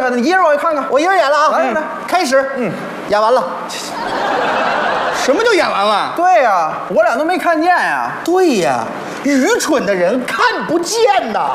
对，你一人我也看看， 我一人演了啊！ 来， 开始。演完了。 什么就演完了？ 对呀，我俩都没看见呀。 对呀，愚蠢的人看不见呐。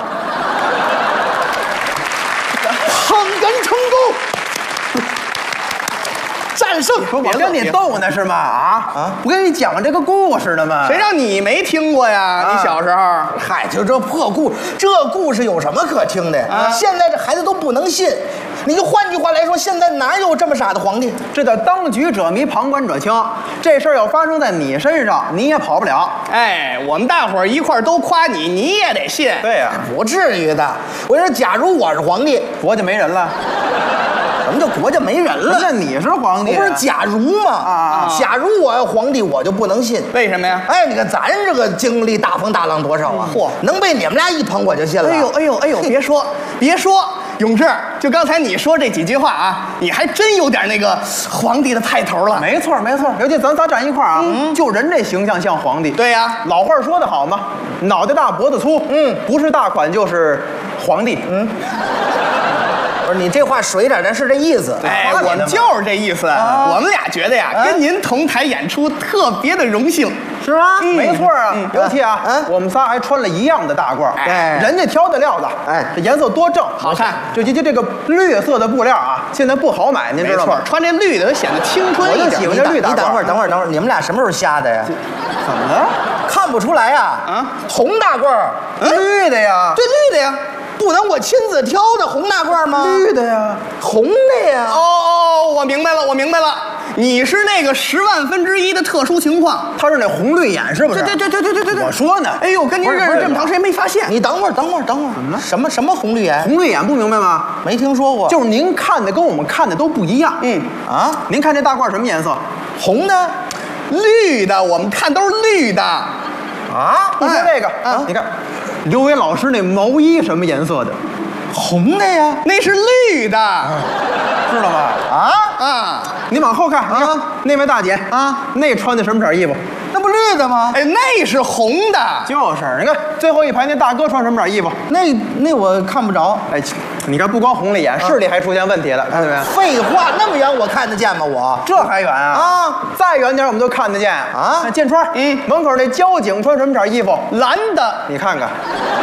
捧哏成功，战胜。 我跟你逗呢是吗？啊，我跟你讲这个故事呢嘛。 谁让你没听过呀？你小时候， 嗨，就这破故，这故事有什么可听的？现在这孩子都不能信。你就换句话来说，现在哪有这么傻的皇帝？ 这叫当局者迷，旁观者清。这事儿要发生在你身上，你也跑不了。 哎，我们大伙儿一块儿都夸你，你也得信。 对呀， 不至于的。我说，假如我是皇帝， 国家没人了。 什么叫国家没人了？ 那你是皇帝， 不是假如吗？假如我要皇帝，我就不能信。 为什么呀？ 哎，你看咱这个经历大风大浪多少啊？ 嚯， 能被你们俩一捧我就信了。 哎呦，别说，勇士，就刚才你说这几句话啊，你还真有点那个皇帝的派头了。 没错，尤其咱仨站一块儿啊，就人这形象像皇帝。 对呀， 老话说得好嘛，脑袋大脖子粗，不是大款就是皇帝。 不是你这话水点，但是这意思。 哎，我们就是这意思。我们俩觉得呀，跟您同台演出特别的荣幸， 是吗？ 没错啊。尤其啊，我们仨还穿了一样的大褂，人家挑的料子，这颜色多正， 好看。 就这个绿色的布料啊，现在不好买，您知道吗？ 穿这绿的显得青春一点。 我就喜欢这绿大褂。 你等会儿，你们俩什么时候瞎的呀？ 怎么了？ 看不出来呀？红大褂， 绿的呀， 这绿的呀。不能我亲自挑的红大褂吗？ 绿的呀， 红的呀。 哦，我明白了，你是那个1/10,000,000的特殊情况， 他是那红绿眼是不是？ 对， 我说呢， 哎呦，跟您认识这么长时间没发现。 你等会儿，怎么了？什么红绿眼？ 红绿眼不明白吗？ 没听说过。 就是您看的跟我们看的都不一样。您看这大褂什么颜色？ 红的， 绿的，我们看都是绿的。 你说这个你看。刘伟老师那毛衣什么颜色的？ 红的呀， 那是绿的， 知道吗？你往后看，你看那位大姐那穿的什么色衣服？ 那不绿的吗？ 哎，那是红的， 就是。你看最后一排那大哥穿什么色衣服？ 那我看不着。 哎，你看不光红了眼，视力还出现问题了，看见没？ 废话，那么远我看得见吗？我这还远啊？再远点我们都看得见啊。建川，门口那交警穿什么色衣服？ 蓝的， 你看看。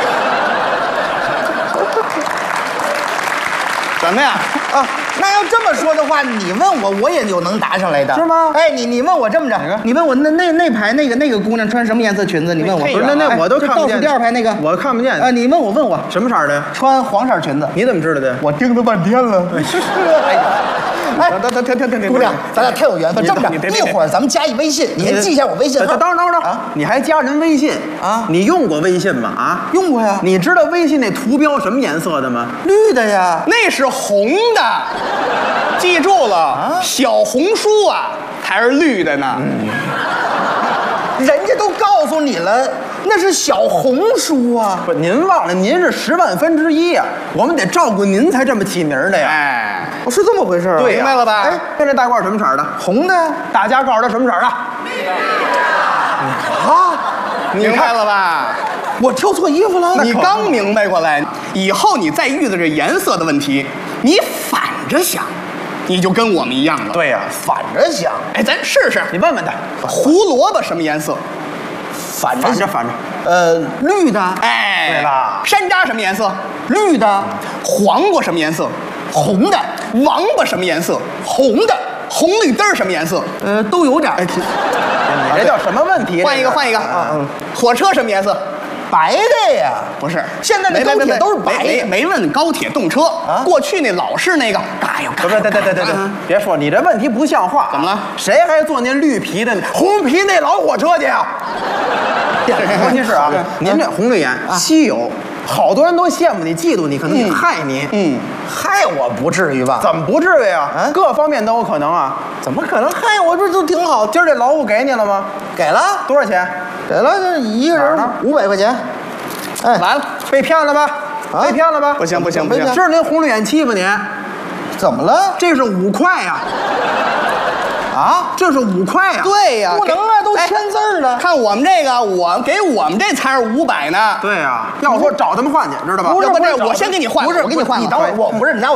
怎么样那要这么说的话，你问我，我也就能答上来的， 是吗？ 哎，你问我这么着，你问我那排那个姑娘穿什么颜色裙子？你问我， 不是那我都看不见。 倒数第二排那个我看不见啊。你问我什么色的？ 穿黄色裙子。 你怎么知道的？ 我盯了半天了。哎，姑娘，咱俩太有缘分。这么着，一会儿咱们加一微信，你先记一下我微信号。 等会儿你还加人微信啊？你用过微信吗？ 用过呀。 你知道微信那图标什么颜色的吗？ 绿的呀。 那是红的，记住了，小红书啊才是绿的呢。 人家都告诉你了，那是小红书啊。 不，您忘了，您是1/10,000,000啊，我们得照顾您才这么起名的呀。 哎， 我是这么回事啊。 对， 明白了吧？ 哎，这大褂什么色的？ 红的。 大家告诉他什么色的？ 明白了吧？ 我挑错衣服了。 你刚明白过来，以后你再遇到这颜色的问题，你反着想，你就跟我们一样了。 对呀， 反着想。 哎，咱试试。 你问问他， 胡萝卜什么颜色？ 反着。 绿的。 哎， 对了。 山楂什么颜色？ 绿的。 黄瓜什么颜色？ 红的。 王八什么颜色？红的。红绿灯什么颜色？ 都有点。 你这叫什么问题？ 换一个。火车什么颜色？ 白的呀。 不是， 现在那高铁都是白的。 没问高铁动车过去那老式那个， 对，别说你这问题不像话。 怎么了？ 谁还坐那绿皮的红皮那老火车去呀？问题是您这红绿眼稀有，好多人都羡慕你、嫉妒你，可能也害你。 害我不至于吧？ 怎么不至于啊？各方面都有可能啊。 怎么可能害我？这都挺好。 今儿这劳务给你了吗？ 给了。 多少钱？ 给了，这一个人500块钱。哎， 完了， 被骗了吧？被骗了吧？ 不行！ 是您红绿眼欺负您？ 怎么了？ 这是5块呀！这是5块呀！ 对呀， 不能啊，都签字了。 看我们这个，我给我们这才是500呢。 对呀，要说找他们换去，知道吧？ 要不这我先给你换， 不是， 我给你换。 你等会儿，我不是你拿我。